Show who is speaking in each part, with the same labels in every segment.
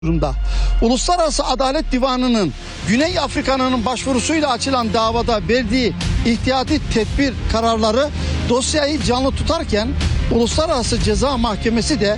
Speaker 1: durumda. Uluslararası Adalet Divanı'nın Güney Afrika'nın başvurusuyla açılan davada verdiği ihtiyati tedbir kararları dosyayı canlı tutarken Uluslararası Ceza Mahkemesi de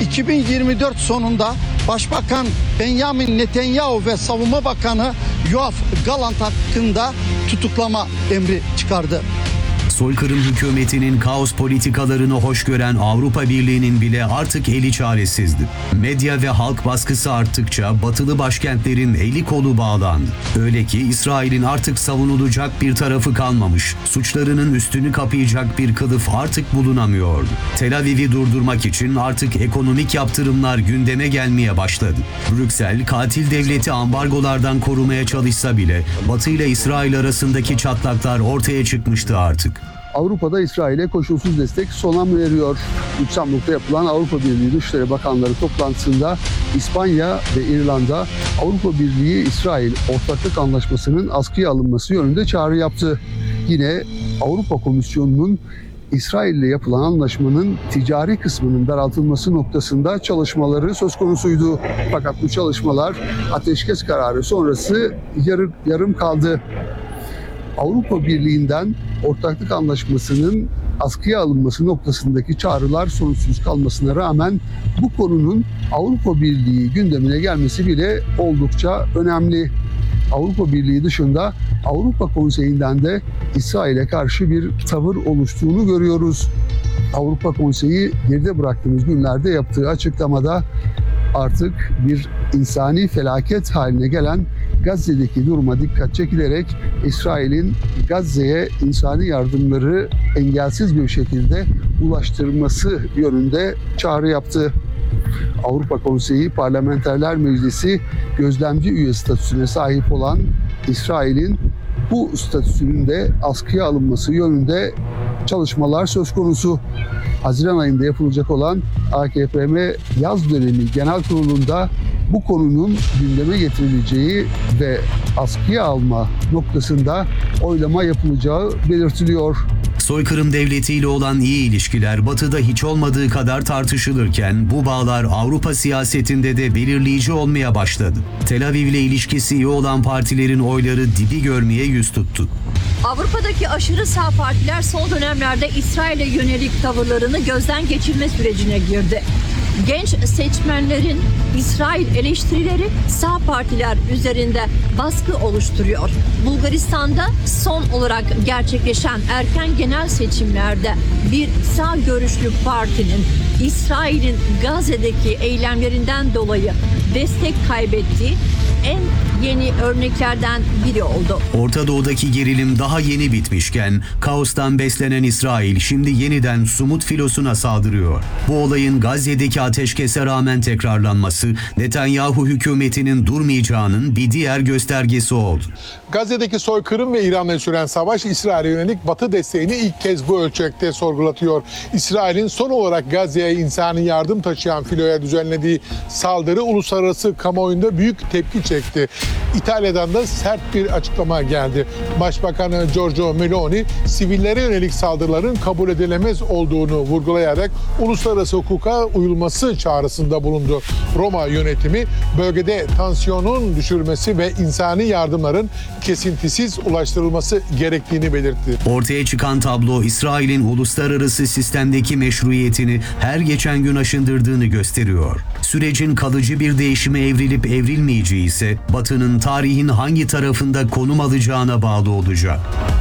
Speaker 1: 2024 sonunda Başbakan Benjamin Netanyahu ve Savunma Bakanı Yoav Gallant hakkında tutuklama emri çıkardı.
Speaker 2: Soykırım hükümetinin kaos politikalarını hoş gören Avrupa Birliği'nin bile artık eli çaresizdi. Medya ve halk baskısı arttıkça batılı başkentlerin eli kolu bağlandı. Öyle ki İsrail'in artık savunulacak bir tarafı kalmamış, suçlarının üstünü kapayacak bir kılıf artık bulunamıyordu. Tel Aviv'i durdurmak için artık ekonomik yaptırımlar gündeme gelmeye başladı. Brüksel, katil devleti ambargolardan korumaya çalışsa bile Batı ile İsrail arasındaki çatlaklar ortaya çıkmıştı artık.
Speaker 3: Avrupa'da İsrail'e koşulsuz destek sona eriyor. Lüksemburg'da yapılan Avrupa Birliği Dışişleri Bakanları toplantısında İspanya ve İrlanda Avrupa Birliği-İsrail Ortaklık Anlaşması'nın askıya alınması yönünde çağrı yaptı. Yine Avrupa Komisyonu'nun İsrail ile yapılan anlaşmanın ticari kısmının daraltılması noktasında çalışmaları söz konusuydu. Fakat bu çalışmalar ateşkes kararı sonrası yarım kaldı. Avrupa Birliği'nden ortaklık anlaşmasının askıya alınması noktasındaki çağrılar sonuçsuz kalmasına rağmen bu konunun Avrupa Birliği gündemine gelmesi bile oldukça önemli. Avrupa Birliği dışında Avrupa Konseyi'nden de İsrail'e karşı bir tavır oluştuğunu görüyoruz. Avrupa Konseyi geride bıraktığımız günlerde yaptığı açıklamada artık bir insani felaket haline gelen Gazze'deki duruma dikkat çekilerek İsrail'in Gazze'ye insani yardımları engelsiz bir şekilde ulaştırması yönünde çağrı yaptı. Avrupa Konseyi Parlamenterler Meclisi gözlemci üye statüsüne sahip olan İsrail'in bu statüsünün de askıya alınması yönünde çalışmalar söz konusu. Haziran ayında yapılacak olan AKPM yaz dönemi genel kurulunda bu konunun gündeme getirileceği ve askıya alma noktasında oylama yapılacağı belirtiliyor.
Speaker 2: Soykırım devletiyle olan iyi ilişkiler Batı'da hiç olmadığı kadar tartışılırken bu bağlar Avrupa siyasetinde de belirleyici olmaya başladı. Tel Aviv ile ilişkisi iyi olan partilerin oyları dibi görmeye yüz tuttu.
Speaker 4: Avrupa'daki aşırı sağ partiler son dönemlerde İsrail'e yönelik tavırlarını gözden geçirme sürecine girdi. Genç seçmenlerin İsrail eleştirileri sağ partiler üzerinde baskı oluşturuyor. Bulgaristan'da son olarak gerçekleşen erken genel seçimlerde bir sağ görüşlü partinin İsrail'in Gazze'deki eylemlerinden dolayı destek kaybettiği en yeni örneklerden biri oldu.
Speaker 2: Orta Doğu'daki gerilim daha yeni bitmişken kaostan beslenen İsrail şimdi yeniden Sumut filosuna saldırıyor. Bu olayın Gazze'deki ateşkese rağmen tekrarlanması Netanyahu hükümetinin durmayacağının bir diğer göstergesi oldu.
Speaker 5: Gazze'deki soykırım ve İran'la süren savaş İsrail'e yönelik Batı desteğini ilk kez bu ölçekte sorgulatıyor. İsrail'in son olarak Gazze'ye insani yardım taşıyan filoya düzenlediği saldırı uluslararası kamuoyunda büyük tepki çekti. İtalya'dan da sert bir açıklama geldi. Başbakanı Giorgia Meloni sivillere yönelik saldırıların kabul edilemez olduğunu vurgulayarak uluslararası hukuka uyulması çağrısında bulundu. Roma yönetimi bölgede tansiyonun düşürmesi ve insani yardımların kesintisiz ulaştırılması gerektiğini belirtti.
Speaker 2: Ortaya çıkan tablo İsrail'in uluslararası sistemdeki meşruiyetini her geçen gün aşındırdığını gösteriyor. Sürecin kalıcı bir değişime evrilip evrilmeyeceği ise Batı'nın tarihin hangi tarafında konum alacağına bağlı olacak.